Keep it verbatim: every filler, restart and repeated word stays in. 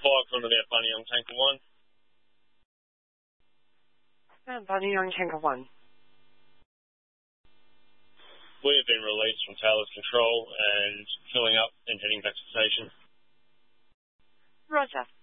Five from there, Bunny on Tanker one. And Bunny on Tanker one. We have been released from Taylor's control and filling up and heading back to the station. Roger.